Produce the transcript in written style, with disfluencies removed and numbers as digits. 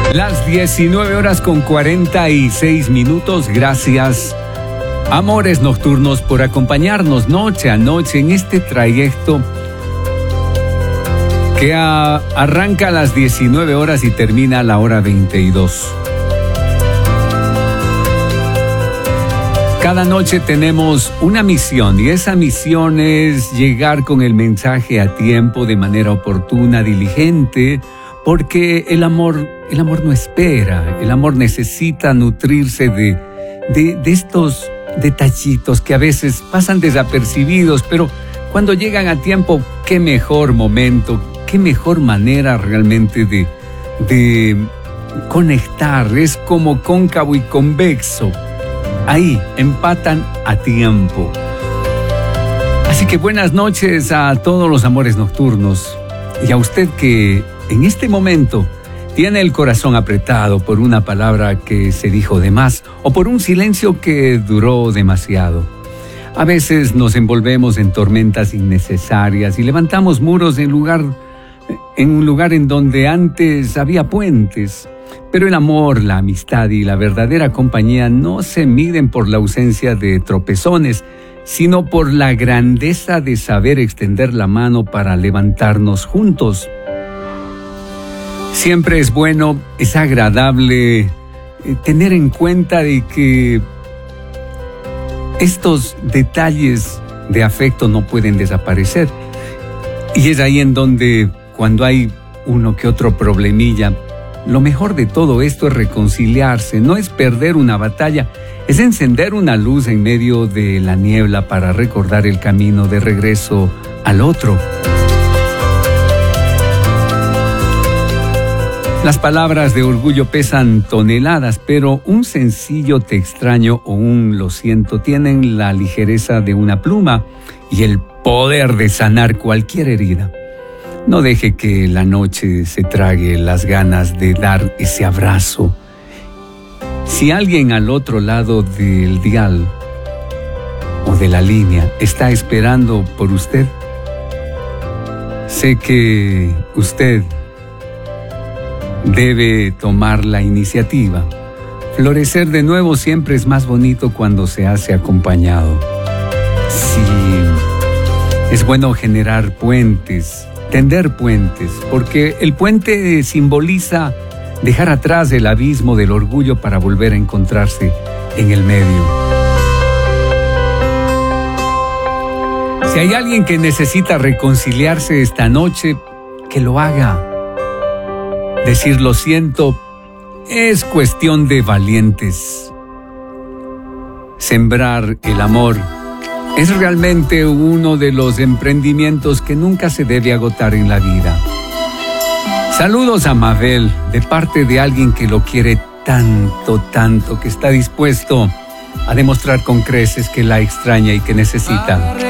Las 19:46. Gracias, Amores Nocturnos, por acompañarnos noche a noche en este trayecto que arranca a las 19 horas y termina a la hora 22. Cada noche tenemos una misión, y esa misión es llegar con el mensaje a tiempo, de manera oportuna, diligente, porque el amor no espera. El amor necesita nutrirse de estos detallitos que a veces pasan desapercibidos, pero cuando llegan a tiempo, qué mejor momento, qué mejor manera realmente de conectar. Es como cóncavo y convexo. Ahí empatan a tiempo. Así que buenas noches a todos los amores nocturnos, y a usted que en este momento tiene el corazón apretado por una palabra que se dijo de más o por un silencio que duró demasiado. A veces nos envolvemos en tormentas innecesarias y levantamos muros en un lugar en donde antes había puentes. Pero el amor, la amistad y la verdadera compañía no se miden por la ausencia de tropezones, sino por la grandeza de saber extender la mano para levantarnos juntos. Siempre es bueno, es agradable tener en cuenta de que estos detalles de afecto no pueden desaparecer. Y es ahí en donde, cuando hay uno que otro problemilla, lo mejor de todo esto es reconciliarse, no es perder una batalla, es encender una luz en medio de la niebla para recordar el camino de regreso al otro. Las palabras de orgullo pesan toneladas, pero un sencillo "te extraño" o un "lo siento" tienen la ligereza de una pluma y el poder de sanar cualquier herida. No deje que la noche se trague las ganas de dar ese abrazo. Si alguien al otro lado del dial o de la línea está esperando por usted, sé que usted debe tomar la iniciativa. Florecer de nuevo siempre es más bonito cuando se hace acompañado. Sí, es bueno generar puentes, tender puentes, porque el puente simboliza dejar atrás el abismo del orgullo para volver a encontrarse en el medio. Si hay alguien que necesita reconciliarse esta noche, que lo haga. Decir "lo siento" es cuestión de valientes. Sembrar el amor es realmente uno de los emprendimientos que nunca se debe agotar en la vida. Saludos a Mabel, de parte de alguien que lo quiere tanto, tanto, que está dispuesto a demostrar con creces que la extraña y que necesita.